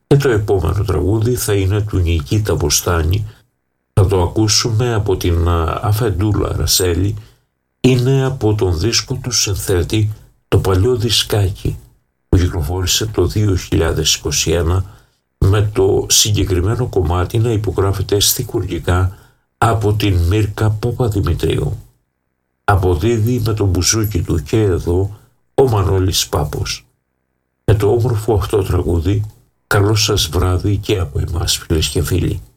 Και το επόμενο τραγούδι θα είναι του Νικήτα Βοστάνη. Θα το ακούσουμε από την Αφεντούλα Ρασέλη. Είναι από τον δίσκο του συνθέτη το παλιό δισκάκι που κυκλοφόρησε το 2021, με το συγκεκριμένο κομμάτι να υπογράφεται στιχουργικά από την Μύρκα Παπαδημητρίου. Αποδίδει με τον μπουζούκι του και εδώ ο Μανώλης Πάπος. Με το όμορφο αυτό τραγούδι, καλό σας βράδυ και από εμάς, φίλες και φίλοι.